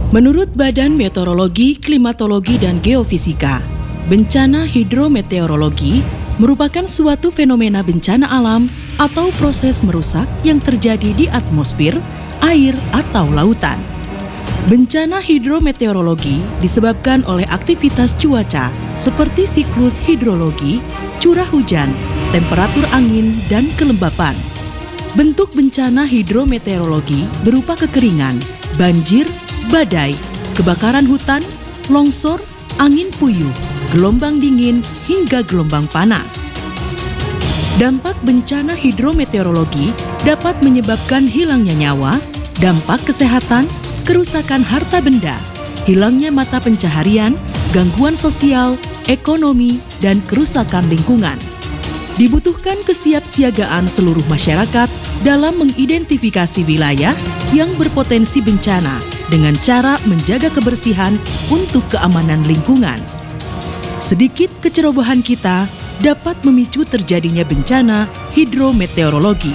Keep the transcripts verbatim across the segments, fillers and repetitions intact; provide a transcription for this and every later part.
Menurut Badan Meteorologi, Klimatologi, dan Geofisika, bencana hidrometeorologi merupakan suatu fenomena bencana alam atau proses merusak yang terjadi di atmosfer, air, atau lautan. Bencana hidrometeorologi disebabkan oleh aktivitas cuaca seperti siklus hidrologi, curah hujan, temperatur angin, dan kelembapan. Bentuk bencana hidrometeorologi berupa kekeringan, banjir, badai, kebakaran hutan, longsor, angin puyuh, gelombang dingin, hingga gelombang panas. Dampak bencana hidrometeorologi dapat menyebabkan hilangnya nyawa, dampak kesehatan, kerusakan harta benda, hilangnya mata pencaharian, gangguan sosial, ekonomi, dan kerusakan lingkungan. Dibutuhkan kesiapsiagaan seluruh masyarakat dalam mengidentifikasi wilayah yang berpotensi bencana dengan cara menjaga kebersihan untuk keamanan lingkungan. Sedikit kecerobohan kita dapat memicu terjadinya bencana hidrometeorologi.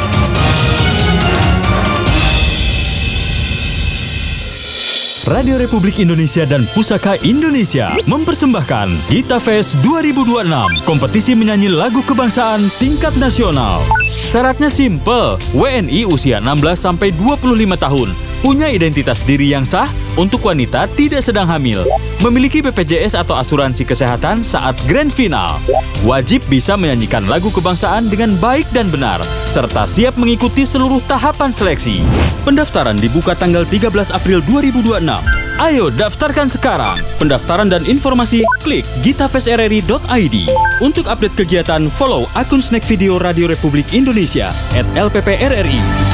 Radio Republik Indonesia dan Pusaka Indonesia mempersembahkan Gita Fest dua ribu dua puluh enam, kompetisi menyanyi lagu kebangsaan tingkat nasional. Syaratnya simple, W N I usia enam belas sampai dua puluh lima tahun, punya identitas diri yang sah, untuk wanita tidak sedang hamil, memiliki B P J S atau asuransi kesehatan saat grand final, wajib bisa menyanyikan lagu kebangsaan dengan baik dan benar, serta siap mengikuti seluruh tahapan seleksi. Pendaftaran dibuka tanggal tiga belas April dua ribu dua puluh enam. Ayo daftarkan sekarang. Pendaftaran dan informasi klik gitafestrri dot i d. Untuk update kegiatan, follow akun Snack Video Radio Republik Indonesia at L P P R R I.